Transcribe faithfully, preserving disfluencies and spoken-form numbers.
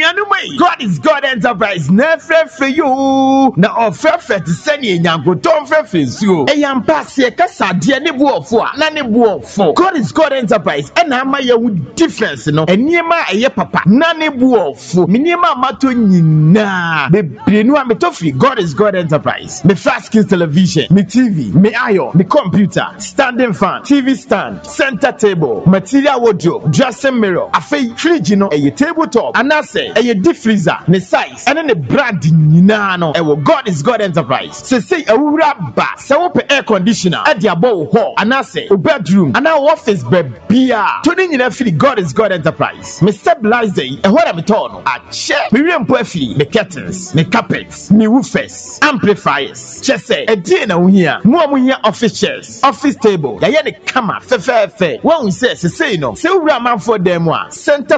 Enuanumai, God is God Enterprise, never for you. Now, offer to send you Yango, don't for you. A young pass here, Cassa, dear Nibu for Nanny for God is God Enterprise, and I'm my difference, no, and near my a papa, Nanny for Minima Matunina, the Benua Metofi, God is God Enterprise, the flash screen television, me T V, me iron, me computer, standing fan, T V stand, center table, material wardrobe, dressing mirror, a fake fridge, you know, a tabletop, and I say, a deep freezer, the size, and then the brand, Nano, and God is God Enterprise. So say a rabba, so open air conditioner at the above hall, and I say, a bedroom, and our office, baby, turning in a free God is God Enterprise. Me stabilize day, and what I'm told, I check, me reimbursely, the curtains, the carpets, me woofers, amplifiers, just say, a dinner here, more here office chairs, office table, the camera, fe fe fe. One says, say no, say, Raman for them one, center